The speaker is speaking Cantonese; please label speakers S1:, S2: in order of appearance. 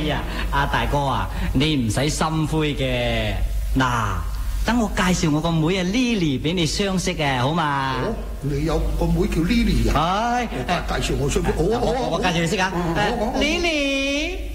S1: 呀，阿大哥啊，你唔使心灰嘅。嗱，等我介紹我個妹啊 Lily 俾你相識啊，好嘛？
S2: 哦，你有個妹叫 Lily 啊？
S1: 係，
S2: 介紹我相識。
S1: 我介紹你識啊。Lily。